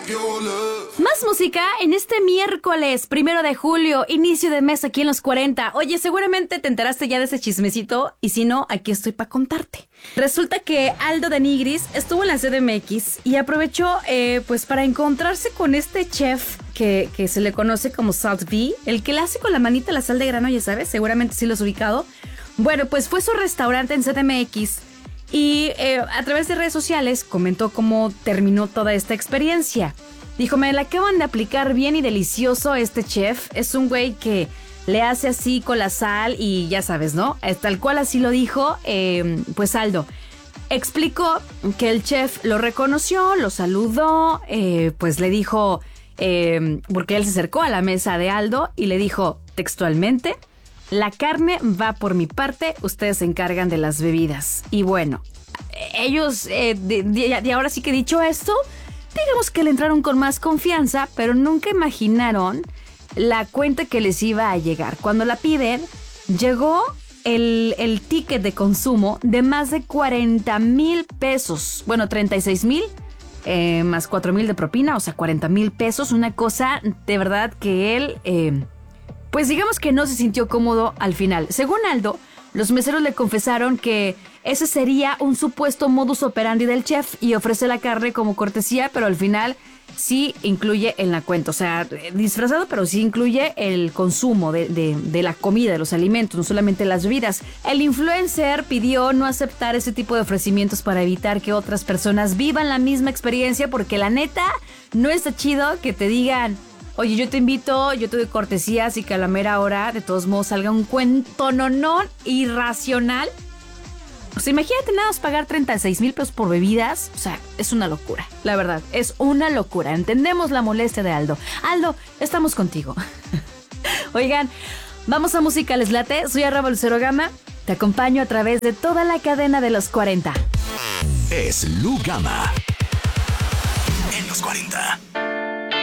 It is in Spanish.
Más música en este miércoles 1 de julio, inicio de mes aquí en Los 40. Oye, seguramente te enteraste ya de ese chismecito y si no, aquí estoy para contarte. Resulta que Aldo de Nigris estuvo en la CDMX y aprovechó pues para encontrarse con este chef que se le conoce como Salt B, el que le hace con la manita la sal de grano, ya sabes, seguramente sí lo has ubicado. Bueno, pues fue su restaurante en CDMX y a través de redes sociales comentó cómo terminó toda esta experiencia. Dijo, me la acaban de aplicar bien y delicioso este chef. Es un güey que le hace así con la sal y ya sabes, ¿no? Tal cual así lo dijo, pues Aldo. Explicó que el chef lo reconoció, lo saludó, pues le dijo, porque él se acercó a la mesa de Aldo y le dijo textualmente, la carne va por mi parte, ustedes se encargan de las bebidas. Y bueno, ellos, de ahora sí que dicho esto, digamos que le entraron con más confianza, pero nunca imaginaron la cuenta que les iba a llegar. Cuando la piden, llegó el ticket de consumo de más de 40,000 pesos. Bueno, 36,000 más 4,000 de propina, o sea, 40,000 pesos. Una cosa de verdad que él, pues digamos que no se sintió cómodo al final. Según Aldo, los meseros le confesaron que ese sería un supuesto modus operandi del chef y ofrece la carne como cortesía, pero al final sí incluye en la cuenta. O sea, disfrazado, pero sí incluye el consumo de la comida, de los alimentos, no solamente las bebidas. El influencer pidió no aceptar ese tipo de ofrecimientos para evitar que otras personas vivan la misma experiencia, porque la neta no está chido que te digan, oye, yo te invito, yo te doy cortesías y que a la mera hora, de todos modos, salga un cuento nonón irracional. O sea, imagínate nada más pagar 36,000 pesos por bebidas. O sea, es una locura, la verdad, es una locura. Entendemos la molestia de Aldo. Aldo, estamos contigo. Oigan, vamos a música, ¿les late? Soy @Lucero Gama, te acompaño a través de toda la cadena de Los 40. Es Lu Gama en Los 40.